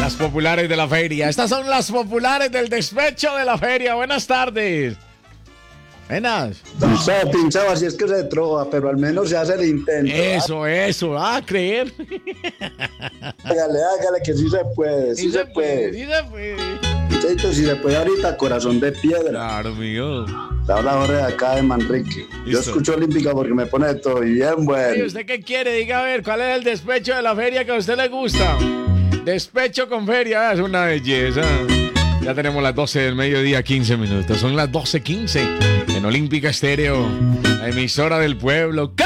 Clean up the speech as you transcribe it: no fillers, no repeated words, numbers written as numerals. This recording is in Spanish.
Las populares de la feria. Estas son las populares del despecho de la feria. Buenas tardes. Buenas. Pinchado, así es que se trova, pero al menos se hace el intento. Eso. Creer. Hágale, que sí se puede, sí se puede. Sí se puede. Cheito, si se puede ahorita, corazón de piedra. Claro, mío. Te habla Jorge de acá de Manrique. Yo Listo. escucho Olímpica porque me pone todo bien ¿Y bueno. usted qué quiere? Diga a ver, ¿cuál es el despecho de la feria que a usted le gusta? Despecho con feria, es una belleza. Ya tenemos las 12 del mediodía, 15 minutos. Son las 12:15 en Olímpica Estéreo, la emisora del pueblo.